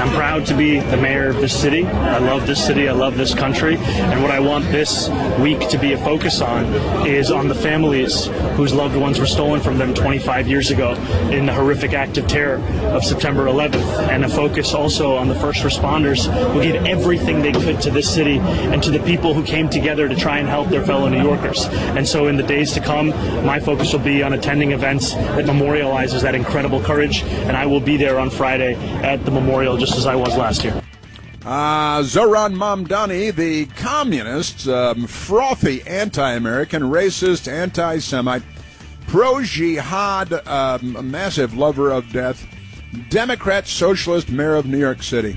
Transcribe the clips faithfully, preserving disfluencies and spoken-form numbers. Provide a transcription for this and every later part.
I'm proud to be the mayor of this city. I love this city. I love this country. And what I want this week to be a focus on is on the families whose loved ones were stolen from them twenty-five years ago in the horrific act of terror of September eleventh, and a focus also on the first responders who did everything they could to this city and to the people who came together to try and help their fellow New Yorkers. And so in the days to come, my focus will be on attending events that memorializes that incredible courage, and I will be there on Friday at the memorial just as I was last year. Uh, Zohran Mamdani, the communist, um, frothy anti-American, racist, anti-Semite, pro-jihad, um, a massive lover of death, Democrat socialist mayor of New York City.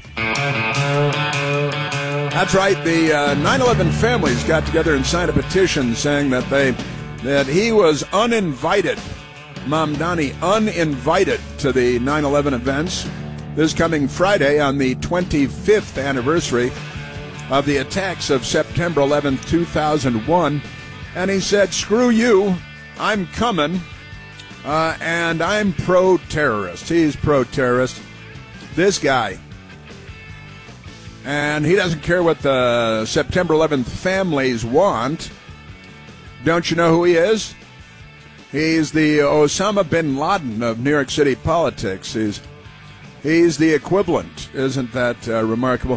That's right, the uh, nine eleven families got together and signed a petition saying that they that he was uninvited, Mamdani uninvited to the nine eleven events. This coming Friday on the twenty-fifth anniversary of the attacks of September eleventh, two thousand one. And he said, screw you, I'm coming, uh, and I'm pro-terrorist. He's pro-terrorist. This guy. And he doesn't care what the September eleventh families want. Don't you know who he is? He's the Osama bin Laden of New York City politics. He's He's the equivalent. Isn't that uh, remarkable?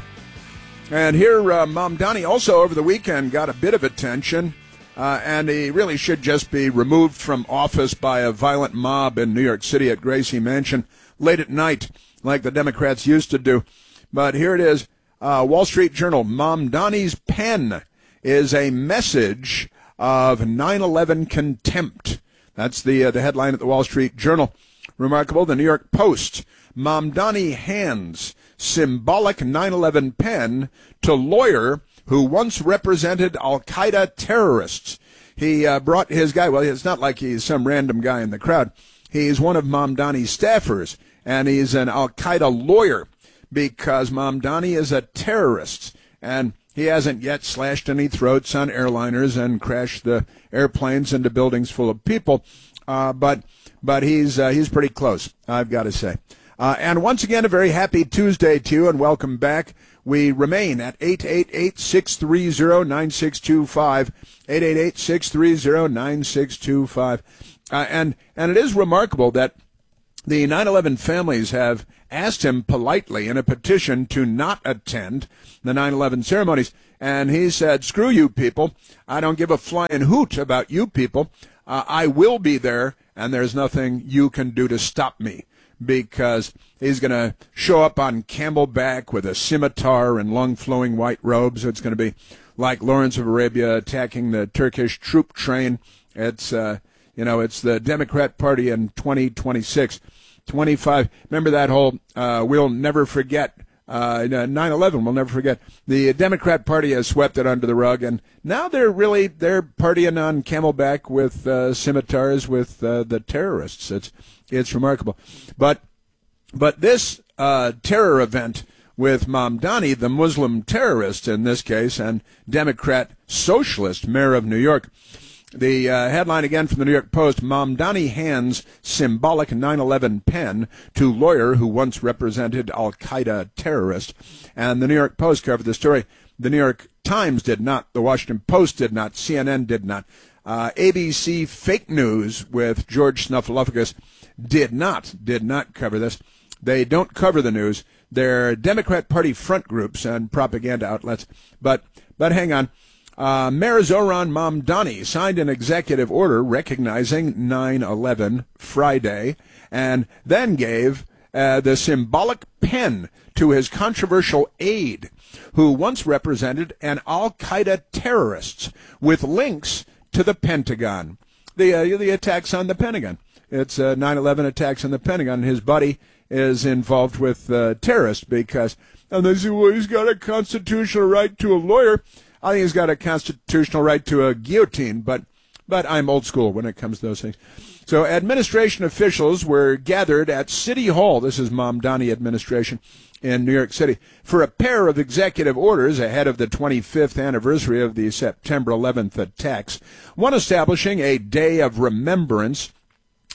And here, uh, Mamdani also over the weekend got a bit of attention, uh, and he really should just be removed from office by a violent mob in New York City at Gracie Mansion late at night, like the Democrats used to do. But here it is, uh, Wall Street Journal. Mamdani's pen is a message of nine eleven contempt. That's the uh, the headline at the Wall Street Journal. Remarkable. The New York Post. Mamdani hands symbolic nine eleven pen to lawyer who once represented al-Qaeda terrorists. He uh, brought his guy. Well, it's not like he's some random guy in the crowd. He's one of Mamdani's staffers, and he's an al-Qaeda lawyer because Mamdani is a terrorist, and he hasn't yet slashed any throats on airliners and crashed the airplanes into buildings full of people, uh, but but he's uh, he's pretty close, I've got to say. Uh, and once again, a very happy Tuesday to you, and welcome back. We remain at eight eight eight, six three zero, nine six two five, eight eight eight, six three zero, nine six two five. Uh, and, and it is remarkable that the nine eleven families have asked him politely in a petition to not attend the nine eleven ceremonies. And he said, screw you people. I don't give a flying hoot about you people. Uh, I will be there, and there's nothing you can do to stop me. Because he's going to show up on Camelback with a scimitar and long-flowing white robes. It's going to be like Lawrence of Arabia attacking the Turkish troop train. It's, uh, you know, it's the Democrat Party in twenty twenty-six, twenty-five. Remember that whole, uh, we'll never forget, uh, nine eleven, we'll never forget. The Democrat Party has swept it under the rug, and now they're really, they're partying on Camelback with uh, scimitars with uh, the terrorists. It's It's remarkable. But but this uh, terror event with Mamdani, the Muslim terrorist in this case, and Democrat socialist mayor of New York, the uh, headline again from the New York Post, Mamdani hands symbolic nine eleven pen to lawyer who once represented al-Qaeda terrorist. And the New York Post covered the story. The New York Times did not. The Washington Post did not. C N N did not. Uh, A B C Fake News with George Snuffleupagus did not, did not cover this. They don't cover the news. They're Democrat Party front groups and propaganda outlets. But but hang on. Uh, Mayor Zohran Mamdani signed an executive order recognizing nine eleven Friday and then gave uh, the symbolic pen to his controversial aide who once represented an al-Qaeda terrorist with links to the Pentagon, the uh, the attacks on the Pentagon. It's uh, nine eleven attacks on the Pentagon. His buddy is involved with uh, terrorists because, and they say, well, he's got a constitutional right to a lawyer. I think he's got a constitutional right to a guillotine, but but I'm old school when it comes to those things. So administration officials were gathered at City Hall. This is Mamdani administration in New York City for a pair of executive orders ahead of the twenty-fifth anniversary of the September eleventh attacks. One establishing a day of remembrance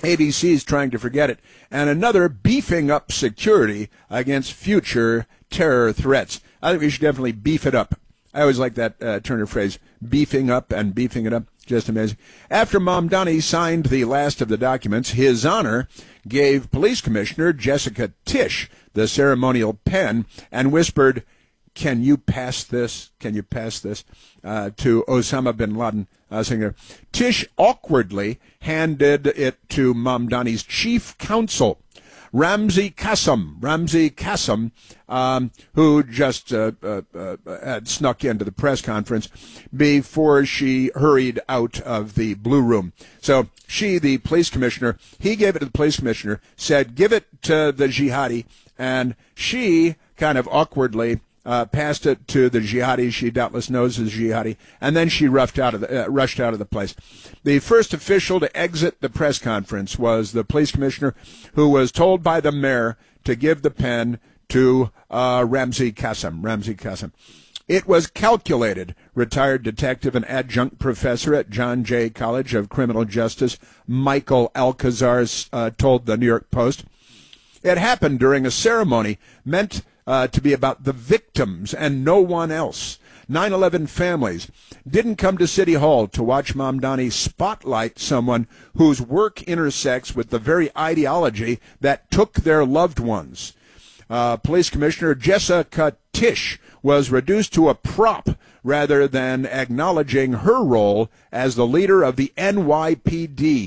A D C is trying to forget it. And another beefing up security against future terror threats. I think we should definitely beef it up. I always like that uh, turn of phrase, beefing up and beefing it up. Just amazing. After Mamdani signed the last of the documents, His Honor gave Police Commissioner Jessica Tisch the ceremonial pen and whispered, "Can you pass this? Can you pass this?" Uh, to Osama bin Laden. Uh, singer. Tisch awkwardly handed it to Mamdani's chief counsel, Ramzi Qassem, Ramzi Qassem, um, who just uh, uh, uh, had snuck into the press conference before she hurried out of the Blue Room. So she, the police commissioner, he gave it to the police commissioner, said, "Give it to the jihadi," and she kind of awkwardly uh, passed it to the jihadi she doubtless knows is jihadi, and then she rushed out of the, uh, rushed out of the place. The first official to exit the press conference was the police commissioner, who was told by the mayor to give the pen to uh, Ramzi Qassem. Ramzi Qassem. It was calculated, retired detective and adjunct professor at John Jay College of Criminal Justice, Michael Alcazar, uh, told the New York Post. It happened during a ceremony meant uh, to be about the victims and no one else. nine eleven families didn't come to City Hall to watch Mamdani spotlight someone whose work intersects with the very ideology that took their loved ones. Uh, Police Commissioner Jessica Tisch was reduced to a prop rather than acknowledging her role as the leader of the N Y P D.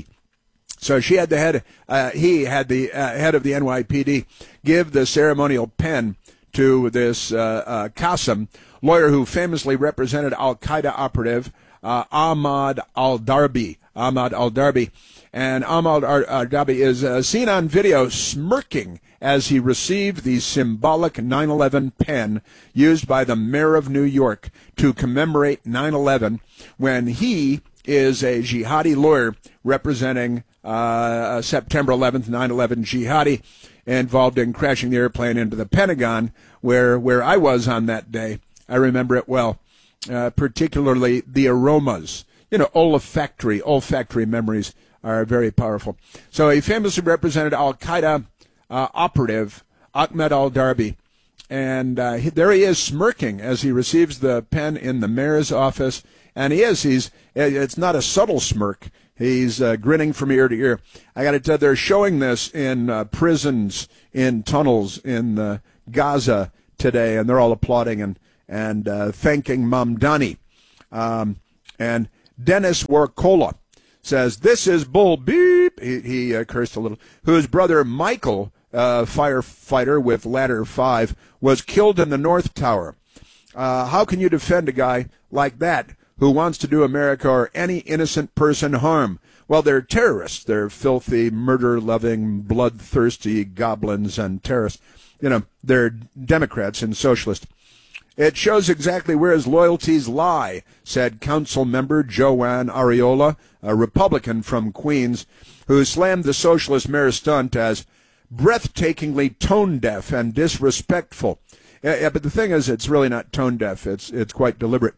So she had the head, uh, he had the uh, head of the N Y P D give the ceremonial pen to this uh, uh, Qassem, lawyer who famously represented al-Qaeda operative uh, Ahmad al-Darbi. Ahmad al-Darbi. And Ahmad al-Darbi is uh, seen on video smirking as he received the symbolic nine eleven pen used by the mayor of New York to commemorate nine eleven, when he is a jihadi lawyer representing uh, September eleventh, nine eleven jihadi, involved in crashing the airplane into the Pentagon, where where I was on that day. I remember it well, uh, particularly the aromas. You know, olfactory, olfactory memories are very powerful. So he famously represented al-Qaeda uh, operative Ahmed al-Darbi, and uh, he, there he is smirking as he receives the pen in the mayor's office. And he is, he's, it's not a subtle smirk. He's uh, grinning from ear to ear. I got to tell you, they're showing this in uh, prisons, in tunnels in uh, Gaza today, and they're all applauding and, and uh, thanking Mamdani. Um, and Dennis Warkola says, "This is bull beep," he, he uh, cursed a little, whose brother Michael, uh, firefighter with Ladder five, was killed in the North Tower. Uh, how can you defend a guy like that who wants to do America or any innocent person harm? Well, they're terrorists. They're filthy, murder-loving, bloodthirsty goblins and terrorists. You know, they're Democrats and socialists. It shows exactly where his loyalties lie, said council member Joanne Ariola, a Republican from Queens, who slammed the socialist mayor's stunt as breathtakingly tone-deaf and disrespectful. Yeah, but the thing is, it's really not tone-deaf. It's, it's quite deliberate.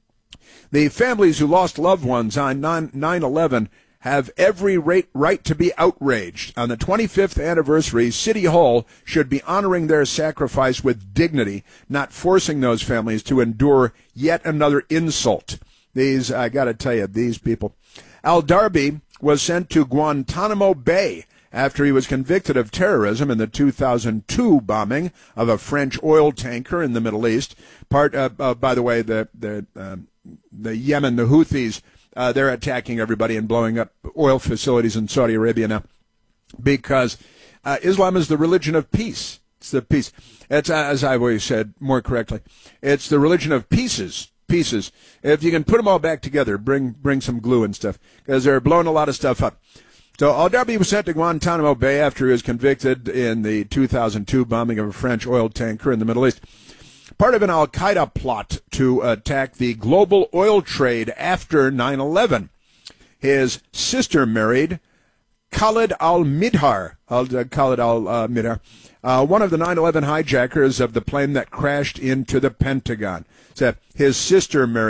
The families who lost loved ones on nine eleven have every right, right to be outraged. On the twenty-fifth anniversary, City Hall should be honoring their sacrifice with dignity, not forcing those families to endure yet another insult. These, I got to tell you, these people. Al-Darbi was sent to Guantanamo Bay after he was convicted of terrorism in the two thousand two bombing of a French oil tanker in the Middle East. Part, uh, uh, by the way, the the uh, the Yemen, the Houthis, uh, they're attacking everybody and blowing up oil facilities in Saudi Arabia now, because uh, Islam is the religion of peace. It's the peace. It's, uh, as I've always said more correctly, it's the religion of pieces. Pieces. If you can put them all back together, bring bring some glue and stuff, because they're blowing a lot of stuff up. So Al-Darbi was sent to Guantanamo Bay after he was convicted in the two thousand two bombing of a French oil tanker in the Middle East. Part of an al-Qaeda plot to attack the global oil trade after nine eleven. His sister married Khalid al-Midhar, Khalid al-Midhar, uh, one of the nine eleven hijackers of the plane that crashed into the Pentagon. So his sister married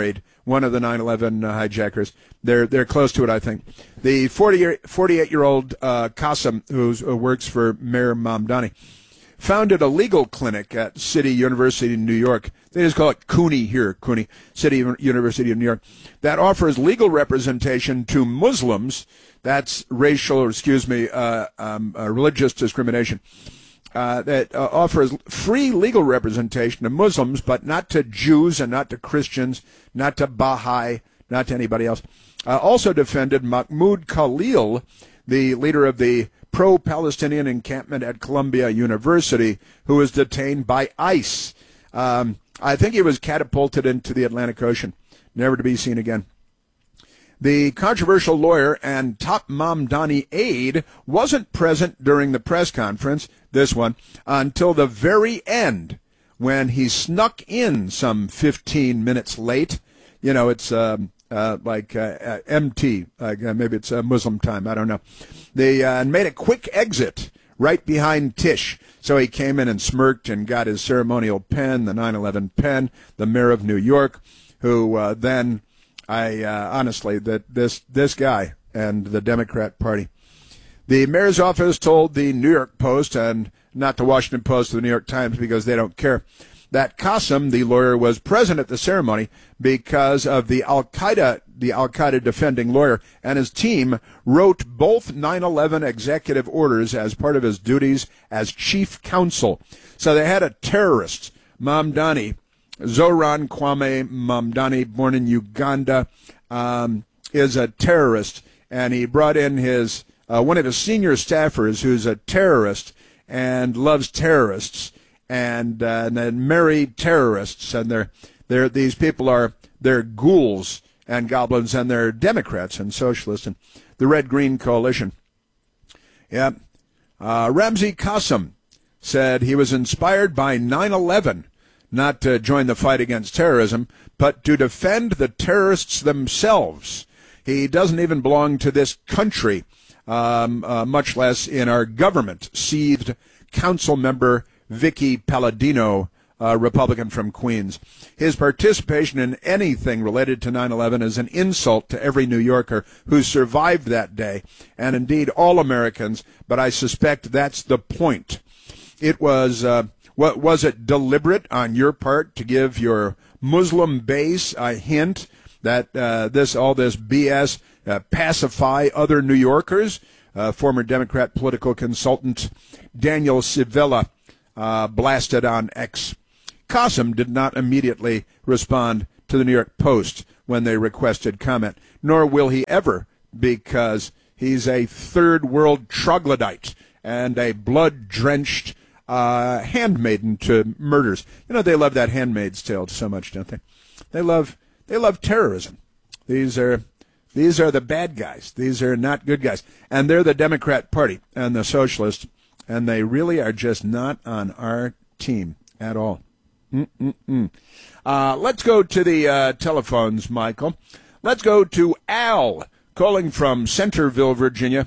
one of the nine eleven uh, hijackers. They're they're close to it, I think. The forty-eight-year-old uh, Qasim, who uh, works for Mayor Mamdani, founded a legal clinic at City University in New York. They just call it CUNY here, CUNY, City University of New York, that offers legal representation to Muslims. That's racial, or excuse me, uh, um, uh, religious discrimination. Uh, that uh, offers free legal representation to Muslims, but not to Jews and not to Christians, not to Baha'i, not to anybody else. Uh, also defended Mahmoud Khalil, the leader of the pro-Palestinian encampment at Columbia University, who was detained by ICE. Um, I think he was catapulted into the Atlantic Ocean, never to be seen again. The controversial lawyer and top Mamdani aide wasn't present during the press conference, this one, until the very end, when he snuck in some fifteen minutes late. You know, it's um, uh, like uh, uh, M T, uh, maybe it's uh, Muslim time, I don't know. They uh, made a quick exit right behind Tish. So he came in and smirked and got his ceremonial pen, the nine eleven pen, the mayor of New York, who uh, then... I uh, honestly, that this this guy and the Democrat Party. The mayor's office told the New York Post, and not the Washington Post or the New York Times because they don't care, that Qasim, the lawyer, was present at the ceremony because of the Al-Qaeda, the Al-Qaeda defending lawyer, and his team wrote both nine eleven executive orders as part of his duties as chief counsel. So they had a terrorist, Mamdani, Zoran Kwame Mamdani, born in Uganda, um, is a terrorist, and he brought in his uh, one of his senior staffers, who's a terrorist and loves terrorists, and, uh, and then married terrorists, and they're they're these people are they're ghouls and goblins, and they're Democrats and socialists and the Red Green Coalition. Yeah, uh, Ramzi Qasim said he was inspired by nine eleven. Not to join the fight against terrorism, but to defend the terrorists themselves. He doesn't even belong to this country, um, uh, much less in our government, seethed council member Vicky Palladino, uh, Republican from Queens. His participation in anything related to nine eleven is an insult to every New Yorker who survived that day, and indeed all Americans, but I suspect that's the point. It was... Uh, What, was it deliberate on your part to give your Muslim base a hint that uh, this all this B S uh, pacify other New Yorkers? Uh, former Democrat political consultant Daniel Civella uh, blasted on X. Qasim did not immediately respond to the New York Post when they requested comment, nor will he ever, because he's a third world troglodyte and a blood-drenched Uh, handmaiden to murders. You know, they love that Handmaid's Tale so much, don't they? They love they love terrorism. These are these are the bad guys. These are not good guys. And they're the Democrat Party and the socialists, and they really are just not on our team at all. Mm-mm-mm. Uh, let's go to the uh, telephones, Michael. Let's go to Al, calling from Centerville, Virginia.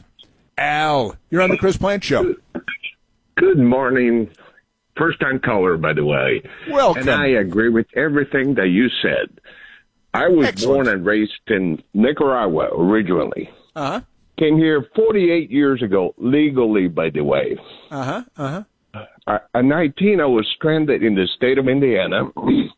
Al, you're on the Chris Plante Show. Good morning. First-time caller, by the way. Welcome. And I agree with everything that you said. I was Excellent. born and raised in Nicaragua originally. Uh-huh. Came here forty-eight years ago, legally, by the way. Uh-huh. Uh-huh. Uh, at nineteen, I was stranded in the state of Indiana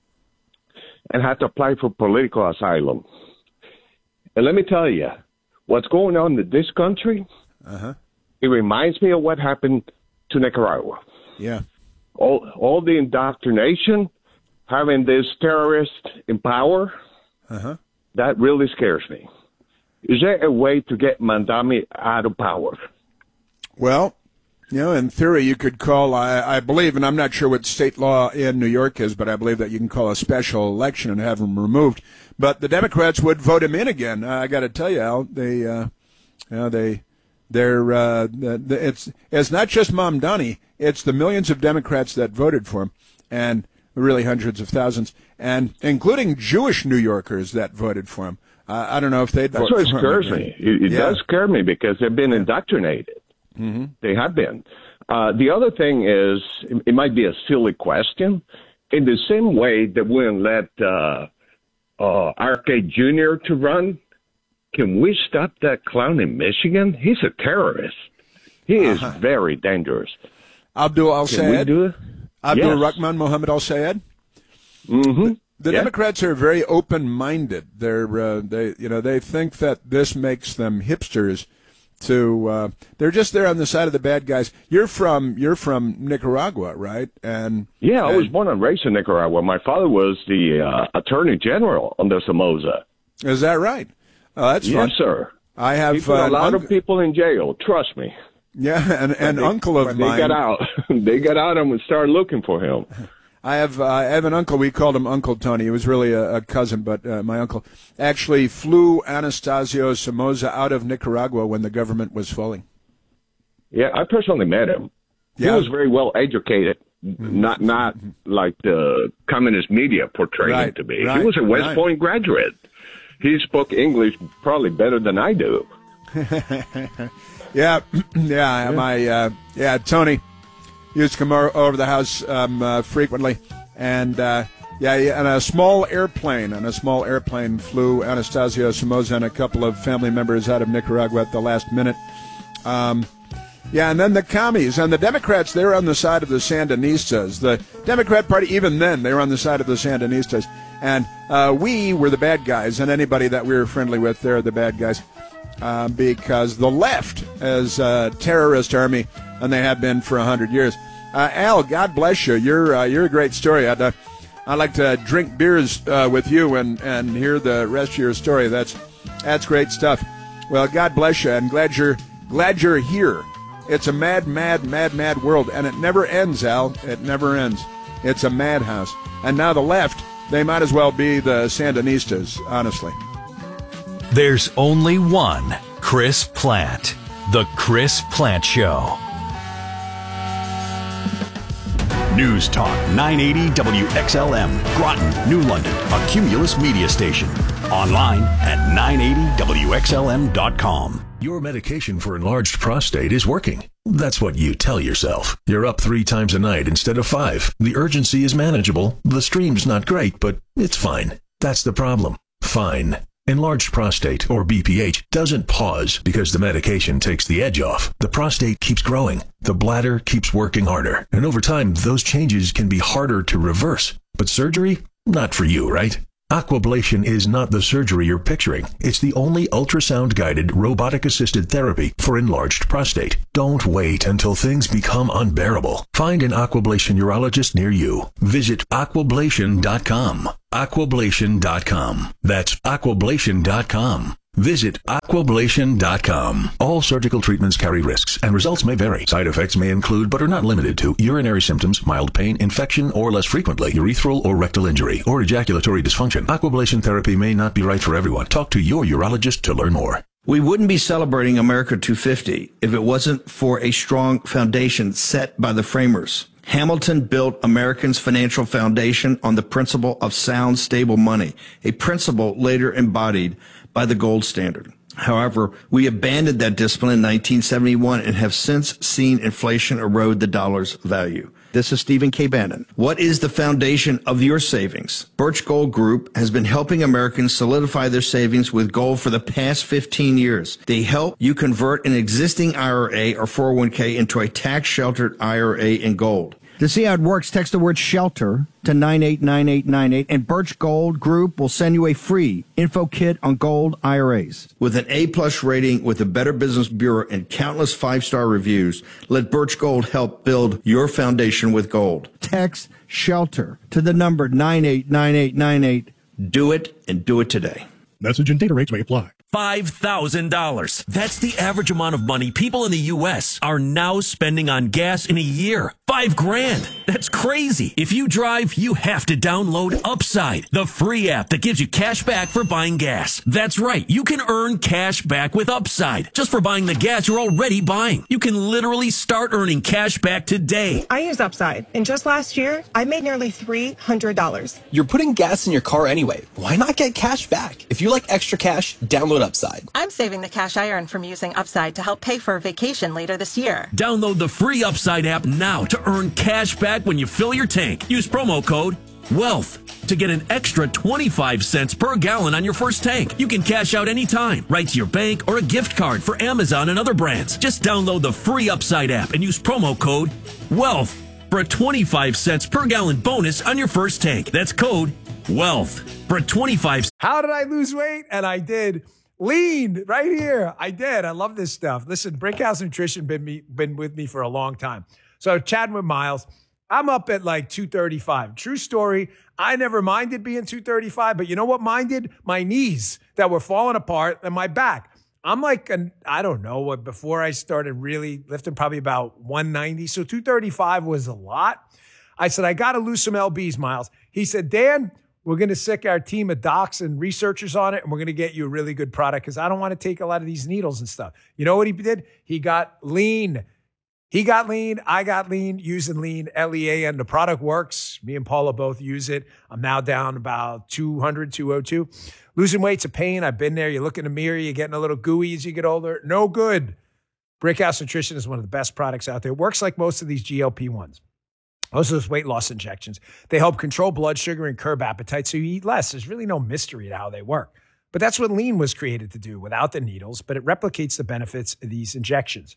and had to apply for political asylum. And let me tell you, what's going on in this country, uh-huh. it reminds me of what happened to Nicaragua. Yeah. All all the indoctrination, having this terrorist in power, uh-huh. that really scares me. Is there a way to get Mamdani out of power? Well, you know, in theory, you could call, I, I believe, and I'm not sure what state law in New York is, but I believe that you can call a special election and have him removed. But the Democrats would vote him in again. I got to tell you, Al, they, uh, you know, they... They're, uh, the, the, it's it's not just Mamdani. It's the millions of Democrats that voted for him, and really hundreds of thousands, and including Jewish New Yorkers that voted for him. Uh, I don't know if they'd That's vote what for scares him. me. It, it yeah. does scare me because they've been indoctrinated. Mm-hmm. They have been. Uh, the other thing is, it might be a silly question. In the same way that we let uh, uh, R F K Junior to run. Can we stop that clown in Michigan? He's a terrorist. He is uh-huh. very dangerous. Abdul Al-Sayed? Can we do it? Abdul yes. Rahman Mohammed Al-Sayed? Mm-hmm. The, the yeah. Democrats are very open-minded. They're, uh, they, you know, they think that this makes them hipsters. To uh, they're just there on the side of the bad guys. You're from you're from Nicaragua, right? And yeah, I and, was born and raised in Nicaragua. My father was the uh, Attorney General under Somoza. Is that right? Oh, that's yes, fun. sir. I have he put a uh, lot un- of people in jail. Trust me. Yeah, and an they, uncle of they mine. They got out. they got out and started looking for him. I have uh, I have an uncle. We called him Uncle Tony. He was really a, a cousin, but uh, my uncle actually flew Anastasio Somoza out of Nicaragua when the government was falling. Yeah, I personally met him. Yeah. He was very well educated, mm-hmm. not not mm-hmm. like the communist media portrayed right, him to be. Right, he was a West right. Point graduate. He spoke English probably better than I do. yeah, yeah, my uh, yeah, Tony used to come over the house um, uh, frequently, and uh, yeah, and a small airplane, and a small airplane flew Anastasio Somoza and a couple of family members out of Nicaragua at the last minute. Um, yeah, and then the commies and the Democrats, they're on the side of the Sandinistas. The Democrat Party, even then, they were on the side of the Sandinistas, and uh, we were the bad guys, and anybody that we were friendly with, they're the bad guys, uh, because the left is a terrorist army, and they have been for a hundred years. Uh, Al, God bless you. You're uh, you're a great story. I'd uh, I'd like to drink beers uh, with you and, and hear the rest of your story. That's that's great stuff. Well, God bless you. I'm glad you're glad you're here. It's a mad, mad, mad, mad world, and it never ends, Al. It never ends. It's a madhouse. And now the left, they might as well be the Sandinistas, honestly. There's only one Chris Plante. The Chris Plante Show. News Talk nine eighty W X L M, Groton, New London, a Cumulus media station. Online at nine eighty W X L M dot com. Your medication for enlarged prostate is working. That's what you tell yourself. You're up three times a night instead of five. The urgency is manageable. The stream's not great, but it's fine. That's the problem. Fine. Enlarged prostate, or B P H, doesn't pause because the medication takes the edge off. The prostate keeps growing. The bladder keeps working harder. And over time, those changes can be harder to reverse. But surgery? Not for you, right? Aquablation is not the surgery you're picturing. It's the only ultrasound-guided, robotic-assisted therapy for enlarged prostate. Don't wait until things become unbearable. Find an Aquablation urologist near you. Visit aquablation dot com. aquablation dot com. That's aquablation dot com. Visit aquablation dot com. All surgical treatments carry risks, and results may vary. Side effects may include, but are not limited to, urinary symptoms, mild pain, infection, or less frequently, urethral or rectal injury, or ejaculatory dysfunction. Aquablation therapy may not be right for everyone. Talk to your urologist to learn more. We wouldn't be celebrating America two fifty if it wasn't for a strong foundation set by the framers. Hamilton built Americans' financial foundation on the principle of sound, stable money, a principle later embodied by the gold standard. However, we abandoned that discipline in nineteen seventy-one and have since seen inflation erode the dollar's value. This is Stephen K. Bannon. What is the foundation of your savings? Birch Gold Group has been helping Americans solidify their savings with gold for the past fifteen years. They help you convert an existing I R A or four oh one k into a tax-sheltered I R A in gold. To see how it works, text the word SHELTER to nine eight nine eight nine eight, and Birch Gold Group will send you a free info kit on gold I R As. With an A-plus rating with the Better Business Bureau and countless five-star reviews, let Birch Gold help build your foundation with gold. Text SHELTER to the number nine eight nine eight nine eight. Do it, and do it today. Message and data rates may apply. five thousand dollars. That's the average amount of money people in the U S are now spending on gas in a year. Five grand. That's crazy. If you drive, you have to download Upside, the free app that gives you cash back for buying gas. That's right. You can earn cash back with Upside just for buying the gas you're already buying. You can literally start earning cash back today. I use Upside, and just last year, I made nearly three hundred dollars. You're putting gas in your car anyway. Why not get cash back? If you like extra cash, download Upside. I'm saving the cash I earn from using Upside to help pay for a vacation later this year. Download the free Upside app now to earn cash back when you fill your tank. Use promo code WEALTH. to get an extra twenty-five cents per gallon on your first tank. You can cash out anytime, right to your bank or a gift card for Amazon and other brands. Just download the free Upside app and use promo code WEALTH for a twenty-five cents per gallon bonus on your first tank. That's code WEALTH for a twenty-five. How did I lose weight? And I did. Lean right here. I did. I love this stuff. Listen, Brickhouse Nutrition been me been with me for a long time. So chatting with Miles, I'm up at like two thirty-five. True story. I never minded being two thirty-five, but you know what minded? My knees that were falling apart and my back. I'm like, an, I don't know what, before I started really lifting, probably about one ninety. So two thirty-five was a lot. I said, I got to lose some L Bs, Miles. He said, Dan, we're going to sick our team of docs and researchers on it, and we're going to get you a really good product because I don't want to take a lot of these needles and stuff. You know what he did? He got lean. He got lean. I got lean using lean, L E A N. The product works. Me and Paula both use it. I'm now down about two hundred, two oh two. Losing weight's a pain. I've been there. You look in the mirror, you're getting a little gooey as you get older. No good. Brickhouse Nutrition is one of the best products out there. It works like most of these G L P ones. Most of those weight loss injections. They help control blood sugar and curb appetite so you eat less. There's really no mystery to how they work. But that's what lean was created to do without the needles, but it replicates the benefits of these injections.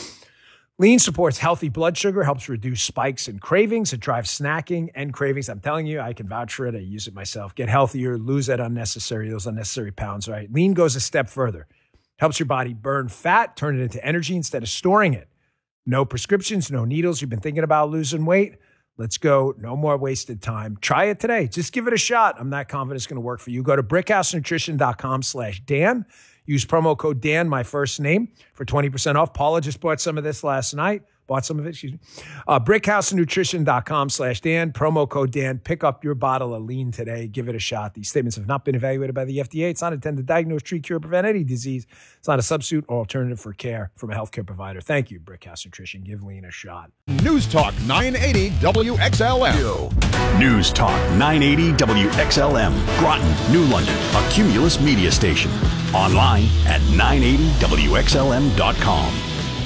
Lean supports healthy blood sugar, helps reduce spikes and cravings. It drives snacking and cravings. I'm telling you, I can vouch for it. I use it myself. Get healthier, lose that unnecessary, those unnecessary pounds, right? Lean goes a step further. Helps your body burn fat, turn it into energy instead of storing it. No prescriptions, no needles. You've been thinking about losing weight? Let's go. No more wasted time. Try it today. Just give it a shot. I'm not confident it's going to work for you. Go to brickhousenutrition.com slash Dan. Use promo code Dan, my first name, for twenty percent off. Paula just bought some of this last night. Bought some of it, excuse me. Uh, brickhousenutrition.com slash Dan. Promo code Dan. Pick up your bottle of lean today. Give it a shot. These statements have not been evaluated by the F D A. It's not intended to diagnose, treat, cure, or prevent any disease. It's not a substitute or alternative for care from a healthcare provider. Thank you, Brickhouse Nutrition. Give lean a shot. News Talk nine eighty W X L M. News Talk nine eighty W X L M. Groton, New London, a Cumulus media station. Online at nine eighty W X L M dot com.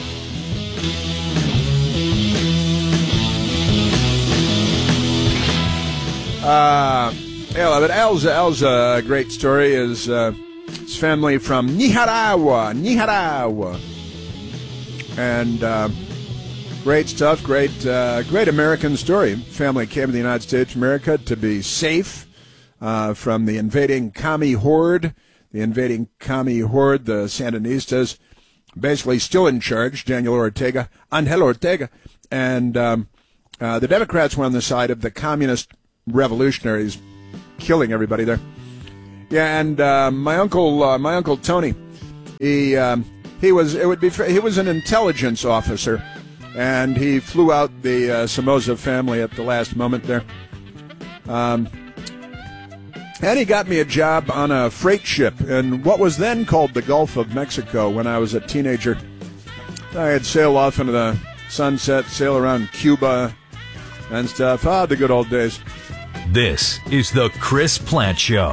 Uh, yeah, but Al's, Al's uh, great story is uh, his family from Nicaragua, Nicaragua. And uh, great stuff, great uh, great American story. Family came to the United States of America to be safe uh, from the invading commie horde. The invading commie horde, the Sandinistas, basically still in charge, Daniel Ortega, Angel Ortega. And um, uh, the Democrats were on the side of the communist revolutionaries, killing everybody there. Yeah, and uh, my uncle, uh, my uncle Tony, he um, he was it would be he was an intelligence officer, and he flew out the uh, Somoza family at the last moment there. Um, and he got me a job on a freight ship in what was then called the Gulf of Mexico when I was a teenager. I'd sail off into the sunset, sail around Cuba and stuff. Ah, the good old days. This is the Chris Plant Show.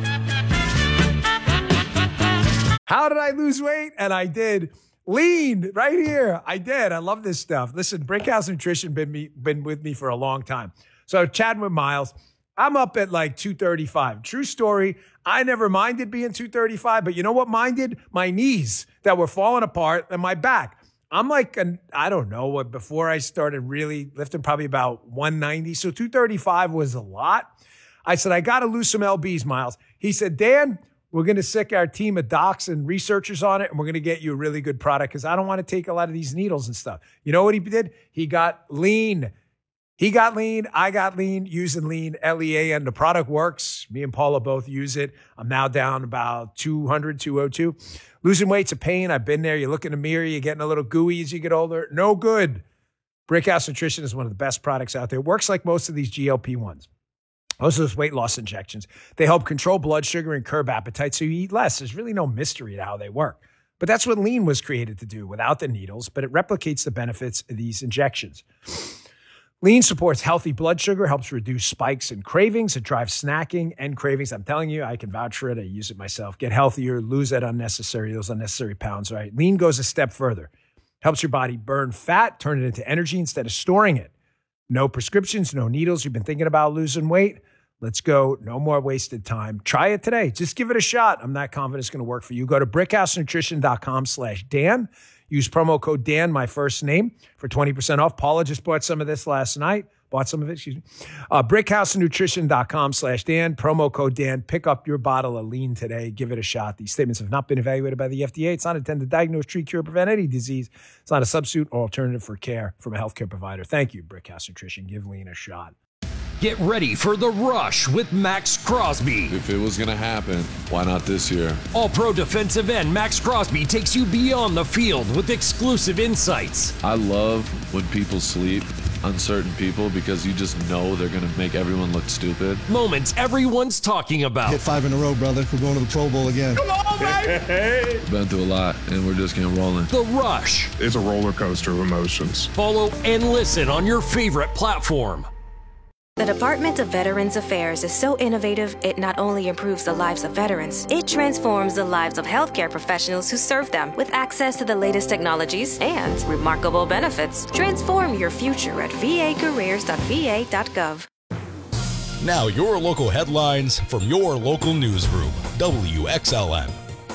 How did I lose weight? And I did. Lean right here. I did. I love this stuff. Listen, Brickhouse Nutrition been me been with me for a long time. So chatting with Miles, I'm up at like two thirty-five. True story. I never minded being two thirty-five, but you know what minded? My knees that were falling apart and my back. I'm like, an, I don't know what, before I started really lifting, probably about one ninety. So two thirty-five was a lot. I said, I got to lose some L Bs, Miles. He said, Dan, we're going to sick our team of docs and researchers on it, and we're going to get you a really good product because I don't want to take a lot of these needles and stuff. You know what he did? He got lean. He got lean. I got lean using lean, L E A N. The product works. Me and Paula both use it. I'm now down about two hundred, two oh two. Losing weight's a pain. I've been there. You look in the mirror, you're getting a little gooey as you get older. No good. Brickhouse Nutrition is one of the best products out there. It works like most of these G L P ones. Most of those weight loss injections. They help control blood sugar and curb appetite so you eat less. There's really no mystery to how they work. But that's what lean was created to do without the needles, but it replicates the benefits of these injections. Lean supports healthy blood sugar, helps reduce spikes and cravings. It drives snacking and cravings. I'm telling you, I can vouch for it. I use it myself. Get healthier, lose that unnecessary, those unnecessary pounds, right? Lean goes a step further. Helps your body burn fat, turn it into energy instead of storing it. No prescriptions, no needles. You've been thinking about losing weight? Let's go. No more wasted time. Try it today. Just give it a shot. I'm not confident it's going to work for you. Go to brickhousenutrition.com slash Dan. Use promo code Dan, my first name, for twenty percent off. Paula just bought some of this last night. Bought some of it, excuse me. Uh, brickhousenutrition.com slash Dan. Promo code Dan. Pick up your bottle of lean today. Give it a shot. These statements have not been evaluated by the F D A. It's not intended to diagnose, treat, cure, prevent any disease. It's not a substitute or alternative for care from a healthcare provider. Thank you, Brickhouse Nutrition. Give lean a shot. Get ready for The Rush with Max Crosby. If it was going to happen, why not this year? All-pro defensive end Max Crosby takes you beyond the field with exclusive insights. I love when people sleep on certain people because you just know they're going to make everyone look stupid. Moments everyone's talking about. Hit five in a row, brother. We're going to the Pro Bowl again. Come on, baby! Been through a lot, and we're just getting rolling. The Rush. It's a roller coaster of emotions. Follow and listen on your favorite platform. The Department of Veterans Affairs is so innovative, it not only improves the lives of veterans, it transforms the lives of healthcare professionals who serve them with access to the latest technologies and remarkable benefits. Transform your future at v a careers dot v a dot gov. Now your local headlines from your local newsroom, W X L M.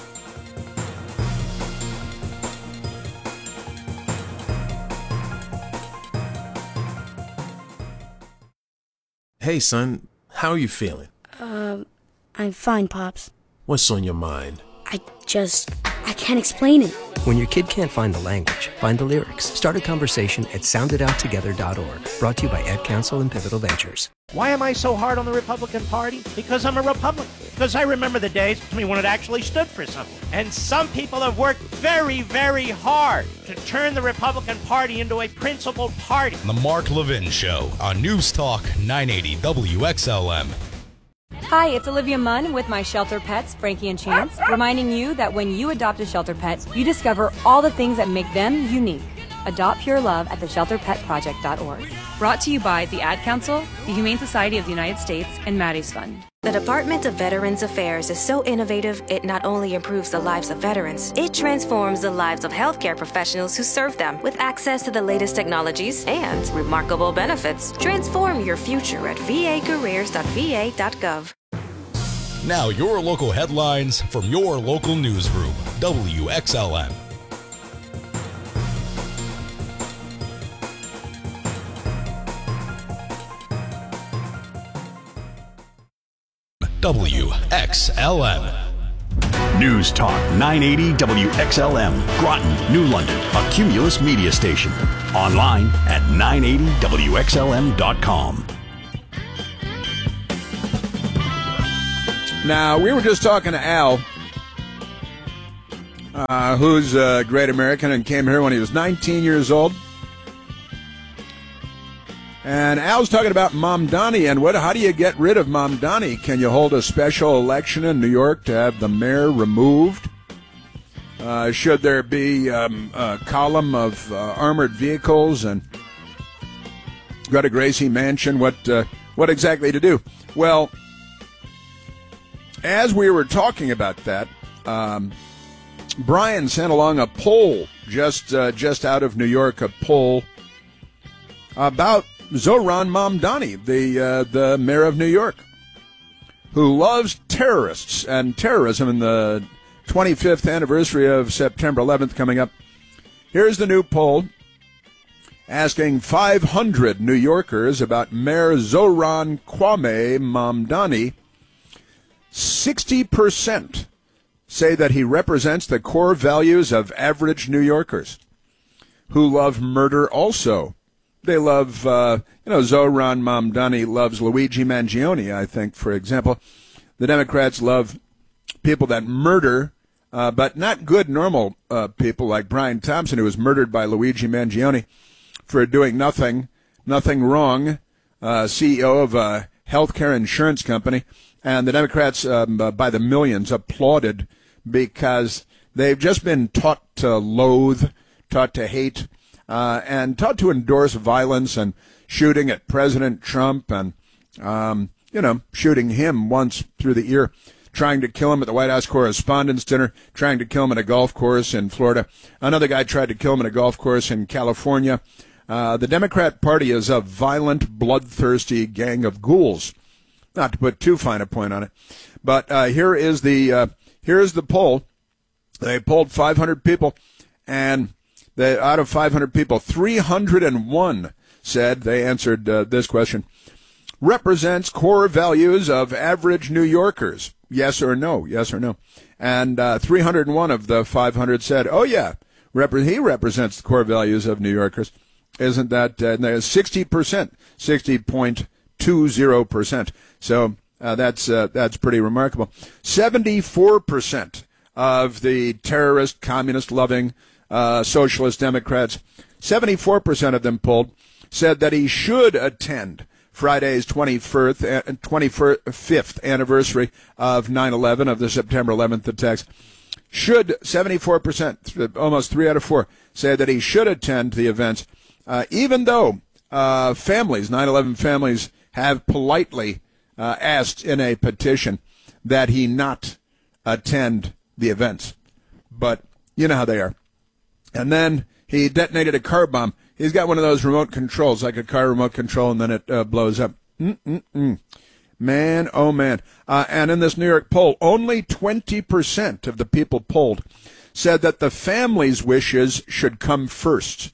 Hey, son, how are you feeling? Um, I'm fine, Pops. What's on your mind? I just, I can't explain it. When your kid can't find the language, find the lyrics. Start a conversation at sound it out together dot org. Brought to you by Ed Council and Pivotal Ventures. Why am I so hard on the Republican Party? Because I'm a Republican. Because I remember the days when it actually stood for something. And some people have worked very, very hard to turn the Republican Party into a principled party. The Mark Levin Show on News Talk nine eighty W X L M. Hi, it's Olivia Munn with my shelter pets, Frankie and Chance, reminding you that when you adopt a shelter pet, you discover all the things that make them unique. Adopt pure love at the shelter pet project dot org. Brought to you by the Ad Council, the Humane Society of the United States, and Maddie's Fund. The Department of Veterans Affairs is so innovative, it not only improves the lives of veterans, it transforms the lives of healthcare professionals who serve them with access to the latest technologies and remarkable benefits. Transform your future at v a careers dot v a dot gov. Now your local headlines from your local newsroom, W X L M. W X L M. News Talk nine eighty W X L M, Groton, New London, a Cumulus media station. Online at nine eighty W X L M dot com. Now, we were just talking to Al, uh, who's a great American and came here when he was nineteen years old. And Al's talking about Mamdani and what? How do you get rid of Mamdani? Can you hold a special election in New York to have the mayor removed? Uh, should there be um, a column of uh, armored vehicles and go to Gracie Mansion? What uh, what exactly to do? Well, as we were talking about that, um, Brian sent along a poll just uh, just out of New York, a poll about Zohran Mamdani, the uh, the mayor of New York, who loves terrorists and terrorism. In the twenty-fifth anniversary of September eleventh coming up, here's the new poll asking five hundred New Yorkers about Mayor Zohran Kwame Mamdani. sixty percent say that he represents the core values of average New Yorkers who love murder also. They love, uh, you know, Zohran Mamdani loves Luigi Mangione, I think, for example. The Democrats love people that murder, uh, but not good, normal uh, people like Brian Thompson, who was murdered by Luigi Mangione for doing nothing, nothing wrong, uh, C E O of a healthcare insurance company. And the Democrats, um, uh, by the millions, applauded because they've just been taught to loathe, taught to hate, Uh, and taught to endorse violence and shooting at President Trump and, um, you know, shooting him once through the ear, trying to kill him at the White House Correspondents' Dinner, trying to kill him at a golf course in Florida. Another guy tried to kill him at a golf course in California. Uh, the Democrat Party is a violent, bloodthirsty gang of ghouls. Not to put too fine a point on it, but uh, here is the uh, here is the poll. They polled five hundred people, and they, out of five hundred people, three hundred one said they answered uh, this question: represents core values of average New Yorkers. Yes or no? Yes or no? And uh, three hundred one of the five hundred said, "Oh yeah, rep- he represents the core values of New Yorkers." Isn't that uh, sixty percent, sixty point two zero percent? So uh, that's uh, that's pretty remarkable. seventy-four percent of the terrorist, communist-loving uh, socialist Democrats, seventy-four percent of them polled, said that he should attend Friday's twenty-fifth anniversary of nine eleven, of the September eleventh attacks. Should, seventy-four percent, almost three out of four, say that he should attend the events, uh, even though uh, families, nine eleven families, have politely uh, asked in a petition that he not attend the events. But you know how they are. And then he detonated a car bomb. He's got one of those remote controls, like a car remote control, and then it uh, blows up. Mm-mm-mm. Man, oh man. Uh, and in this New York poll, only twenty percent of the people polled said that the family's wishes should come first.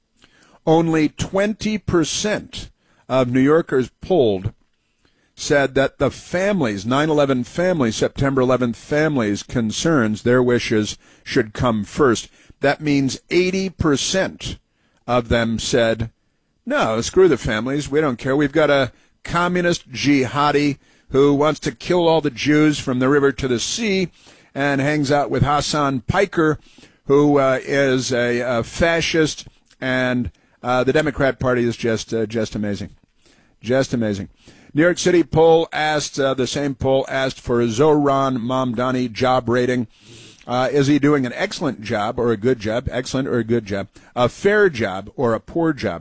Only twenty percent of New Yorkers polled said that the families, nine eleven families, September eleventh families' concerns, their wishes should come first. That means eighty percent of them said, no, screw the families. We don't care. We've got a communist jihadi who wants to kill all the Jews from the river to the sea and hangs out with Hassan Piker, who uh, is a, a fascist, and uh, the Democrat Party is just uh, just amazing. Just amazing. New York City poll asked, uh, the same poll asked for Zohran Mamdani job rating. Uh, is he doing an excellent job or a good job? Excellent or a good job? A fair job or a poor job?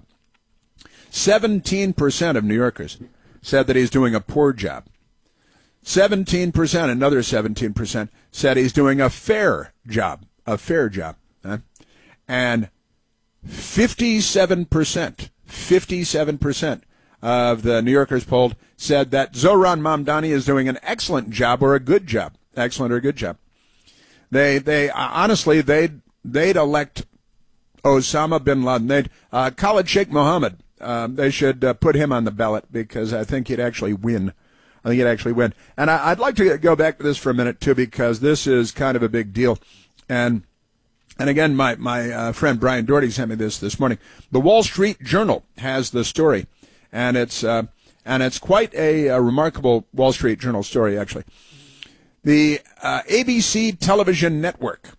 seventeen percent of New Yorkers said that he's doing a poor job. seventeen percent, another seventeen percent, said he's doing a fair job. A fair job. Huh? And fifty-seven percent, fifty-seven percent of the New Yorkers polled said that Zohran Mamdani is doing an excellent job or a good job. Excellent or a good job. They, they uh, honestly, they'd, they'd elect Osama bin Laden. They'd, uh, Khalid Sheikh Mohammed, uh, they should uh, put him on the ballot, because I think he'd actually win. I think he'd actually win. And I, I'd like to go back to this for a minute, too, because this is kind of a big deal. And and again, my, my uh, friend Brian Doherty sent me this this morning. The Wall Street Journal has the story, and it's, uh, and it's quite a, a remarkable Wall Street Journal story, actually. The uh, A B C television network